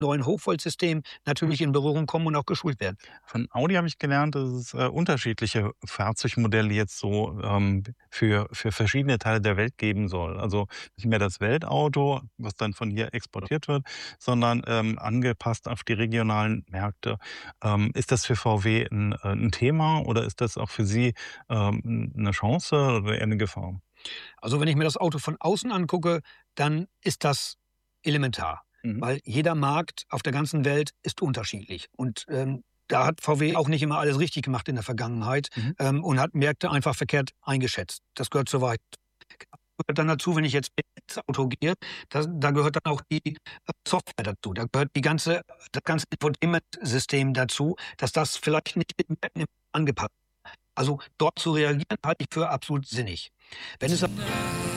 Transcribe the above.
neuen Hochvoltsystemen natürlich in Berührung kommen und auch geschult werden. Von Audi habe ich gelernt, dass es unterschiedliche Fahrzeugmodelle jetzt so für verschiedene Teile der Welt geben soll. Also nicht mehr das Weltauto, was dann von hier exportiert wird, sondern angepasst auf die regionalen Märkte. Ist das für VW ein Thema oder ist das auch für Sie eine Chance oder eher eine Gefahr? Also, wenn ich mir das Auto von außen angucke, dann ist das elementar, Mhm. weil jeder Markt auf der ganzen Welt ist unterschiedlich. Und, da hat VW auch nicht immer alles richtig gemacht in der Vergangenheit, Mhm. und hat Märkte einfach verkehrt eingeschätzt. Das gehört so weit. Gehört dann dazu, wenn ich jetzt ins Auto gehe, da gehört dann auch die Software dazu. Da gehört das ganze Infotainment-System dazu, dass das vielleicht nicht angepasst ist. Also, dort zu reagieren, halte ich für absolut sinnig. Wenn es